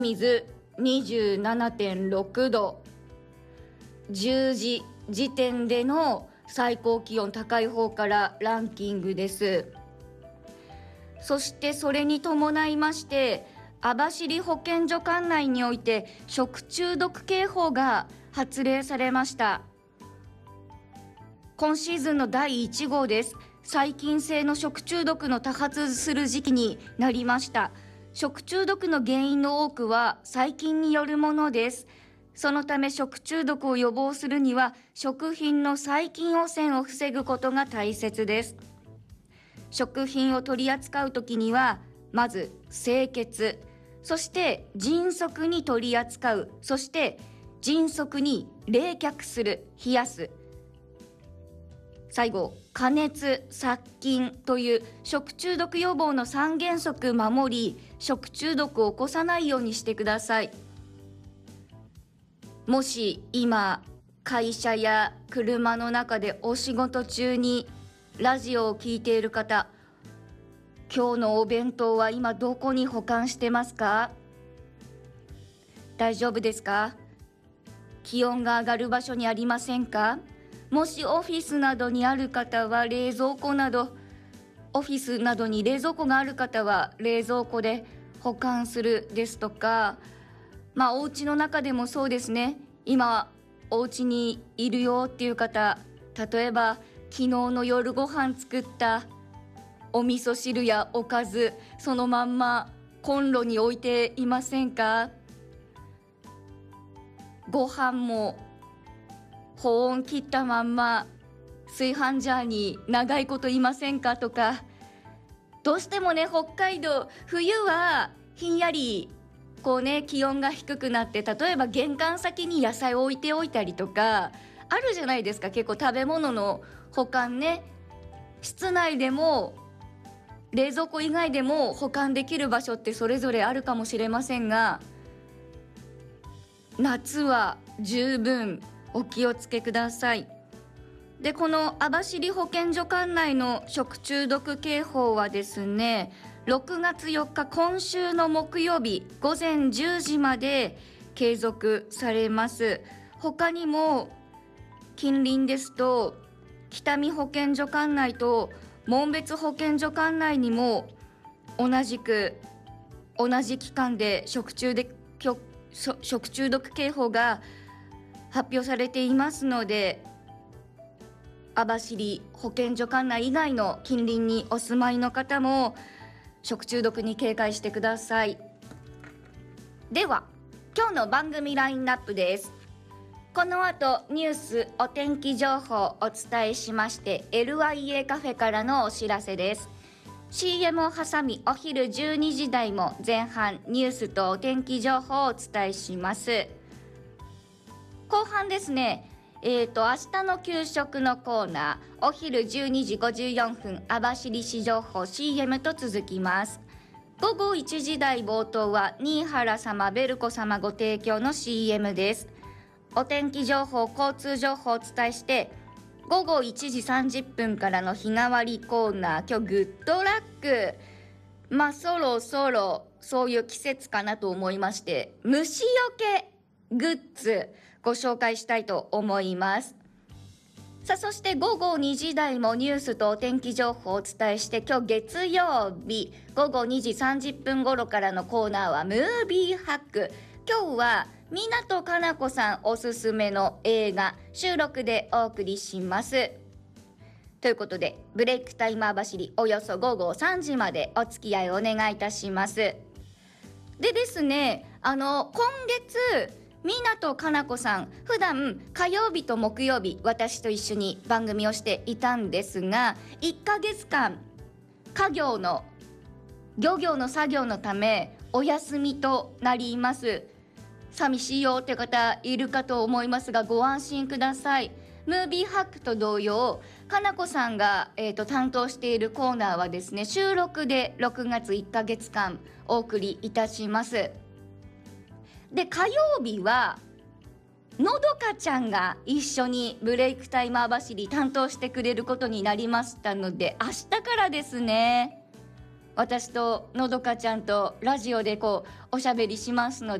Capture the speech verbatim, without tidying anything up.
水 にじゅうななてんろくど、じゅうじ時点での最高気温高い方からランキングです。そしてそれに伴いまして網走保健所管内において食中毒警報が発令されました。今シーズンのだいいち号です。細菌性の食中毒の多発する時期になりました。食中毒の原因の多くは細菌によるものです。そのため食中毒を予防するには食品の細菌汚染を防ぐことが大切です。食品を取り扱うときにはまず清潔、そして迅速に取り扱う、そして迅速に冷却する、冷やす、最後加熱、殺菌という食中毒予防のさん原則守り、食中毒を起こさないようにしてください。もし今会社や車の中でお仕事中にラジオを聞いている方、今日のお弁当は今どこに保管してますか？大丈夫ですか？気温が上がる場所にありませんか？もしオフィスなどにある方は冷蔵庫など、オフィスなどに冷蔵庫がある方は冷蔵庫で保管するですとか、まあお家の中でもそうですね。今お家にいるよっていう方、例えば昨日の夜ご飯作ったお味噌汁やおかず、そのまんまコンロに置いていませんか？ご飯も保温切ったまんま炊飯ジャーに長いこといませんかとか、どうしてもね北海道冬はひんやりこうね気温が低くなって、例えば玄関先に野菜を置いておいたりとかあるじゃないですか。結構食べ物の保管ね、室内でも冷蔵庫以外でも保管できる場所ってそれぞれあるかもしれませんが、夏は十分お気をつけください。で、この網走保健所管内の食中毒警報はですね、ろくがつよっか今週の木曜日ごぜんじゅうじまで継続されます。他にも近隣ですと北見保健所管内と紋別保健所管内にも同じく同じ期間で食中で食中毒警報が発表されていますので、網走保健所管内以外の近隣にお住まいの方も食中毒に警戒してください。では今日の番組ラインナップです。この後ニュース、お天気情報をお伝えしまして エルアイエー カフェからのお知らせです。 シーエム を挟みお昼じゅうにじ台も前半ニュースとお天気情報をお伝えします。後半ですね、えーと明日の給食のコーナー、お昼じゅうにじごじゅうよんぷん網走市情報 シーエム と続きます。午後いちじ台冒頭は新原様ベルコ様ご提供の シーエム です。お天気情報、交通情報をお伝えして午後いちじさんじゅっぷんからの日替わりコーナー、今日グッドラック、まあそろそろそういう季節かなと思いまして虫よけグッズご紹介したいと思います。さあそして午後にじ台もニュースとお天気情報をお伝えして、今日月曜日午後にじさんじゅっぷん頃からのコーナーはムービーハック。今日は湊かな子さんおすすめの映画収録でお送りします。ということでブレイクタイム網走およそ午後さんじまでお付き合いお願いいたします。でですね、あの今月湊かな子さん普段火曜日と木曜日私と一緒に番組をしていたんですが、いっかげつかん家業の漁業の作業のためお休みとなります。寂しいよって方いるかと思いますがご安心ください。ムービーハックと同様かなこさんが、えーと、担当しているコーナーはですね、収録でろくがついっかげつかんお送りいたします。で火曜日はのどかちゃんが一緒にブレイクタイム網走担当してくれることになりましたので、明日からですね。 私とのどかちゃんとラジオでこうおしゃべりしますの